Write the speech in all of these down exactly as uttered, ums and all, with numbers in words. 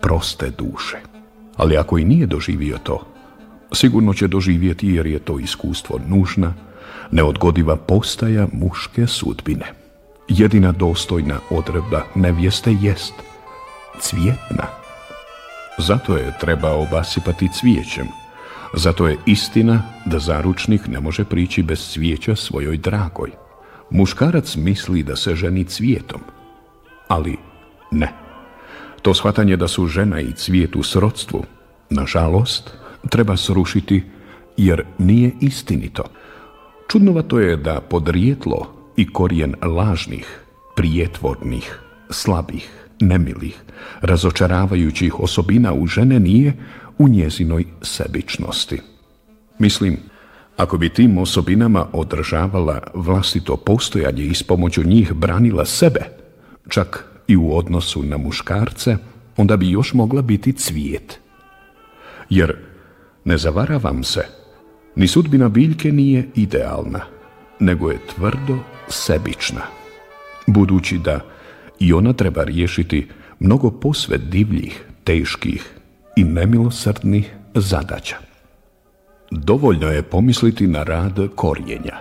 proste duše. Ali ako i nije doživio to, sigurno će doživjeti jer je to iskustvo nužna, neodgodiva postaja muške sudbine. Jedina dostojna odredba nevjeste jest cvjetna. Zato je treba obasipati cvijećem. Zato je istina da zaručnik ne može prići bez cvijeća svojoj dragoj. Muškarac misli da se ženi cvijetom, ali ne. To shvatanje da su žena i cvijet u srodstvu, nažalost, treba srušiti jer nije istinito. Čudnovato je da podrijetlo i korijen lažnih, prijetvornih, slabih, nemilih, razočaravajućih osobina u žene nije u njezinoj sebičnosti. Mislim, ako bi tim osobinama održavala vlastito postojanje i s pomoću njih branila sebe, čak i u odnosu na muškarce, onda bi još mogla biti cvijet. Jer, ne zavaravam se, ni sudbina biljke nije idealna, nego je tvrdo sebična, budući da i ona treba riješiti mnogo posve divljih, teških i nemilosrdnih zadaća. Dovoljno je pomisliti na rad korijenja.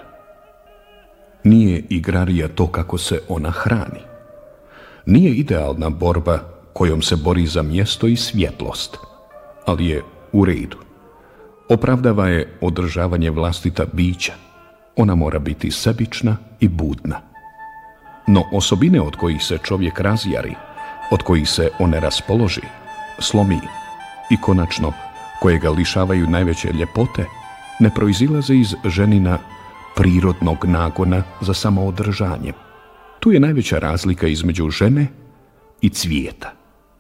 Nije igrarija to kako se ona hrani. Nije idealna borba kojom se bori za mjesto i svjetlost, ali je u redu. Opravdava je održavanje vlastita bića. Ona mora biti sebična i budna. No osobine od kojih se čovjek razjari, od kojih se one raspoloži, slomi i konačno koje ga lišavaju najveće ljepote, ne proizilaze iz ženina prirodnog nagona za samoodržanje. Tu je najveća razlika između žene i cvijeta.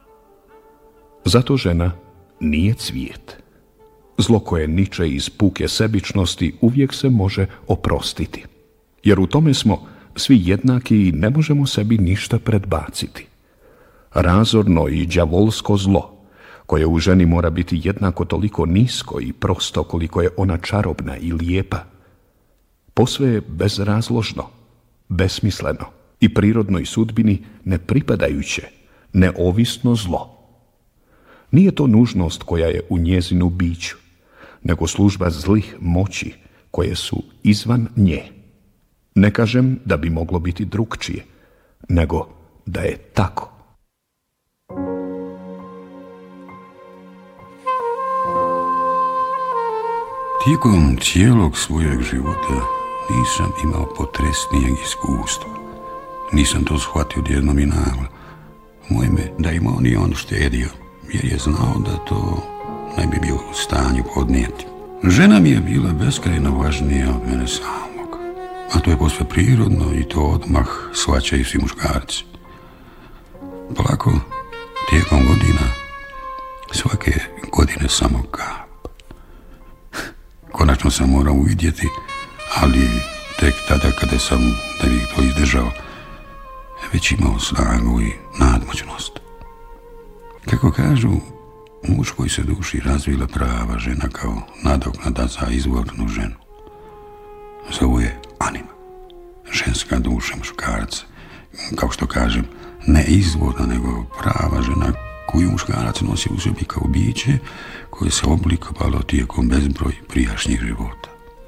Zato žena nije cvijet. Zlo koje niče iz puke sebičnosti uvijek se može oprostiti. Jer u tome smo svi jednaki i ne možemo sebi ništa predbaciti. Razorno i đavolsko zlo, koje u ženi mora biti jednako toliko nisko i prosto koliko je ona čarobna i lijepa, posve je bezrazložno, besmisleno i prirodnoj sudbini nepripadajuće, neovisno zlo. Nije to nužnost koja je u njezinu biću, nego služba zlih moći koje su izvan nje. Ne kažem da bi moglo biti drukčije, nego da je tako. Tijekom cijelog svojeg života nisam imao potresnijeg iskustva. Nisam to shvatio odjednom i naglo. Moj me da ima on i on štedio, jer je znao da to ne bi bio u stanju podnijeti. Žena mi je bila beskrajno važnija od mene samog, a to je posve prirodno i to odmah shvaćaju svi muškarci. Polako, tijekom godina, svake godine samo kap. Konačno sam morao uvidjeti, ali tek tada kada sam, da bih to izdržao, već imao snagu i nadmoćnost. Kako kažu, u muškoj se duši razvila prava žena kao nadoknada za izvornu ženu. Zovu je anima, ženska duša muškarca. Kao što kažem, ne izvorna, nego prava žena koju muškarac nosi u sebi kao biće koje se oblikovalo tijekom bezbroj prijašnjih života.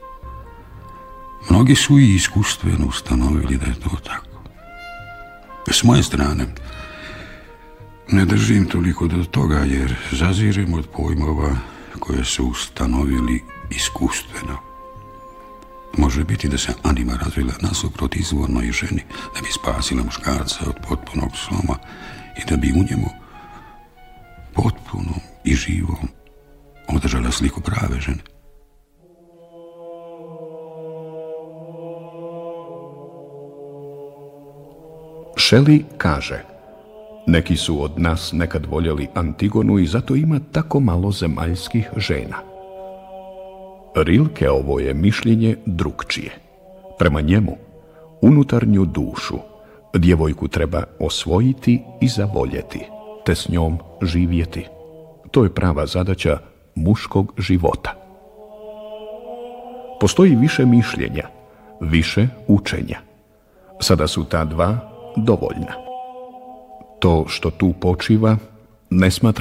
Mnogi su i iskustveno ustanovili da je to tako. S moje strane, ne držim toliko do toga jer zazirem od pojmova koje su ustanovili iskustveno. Može biti da se anima razvila nasuprot izvornoj ženi da bi spasila muškarca od potpunog sloma i da bi u njemu potpuno i živom održala sliku prave žene. Shelley kaže: neki su od nas nekad voljeli Antigonu i zato ima tako malo zemaljskih žena. Rilkeovo je mišljenje drukčije. Prema njemu, unutarnju dušu djevojku treba osvojiti i zavoljeti, te s njom živjeti. To je prava zadaća muškog života. Postoji više mišljenja, više učenja. Sada su ta dva dovoljna. To što tu počiva ne smatra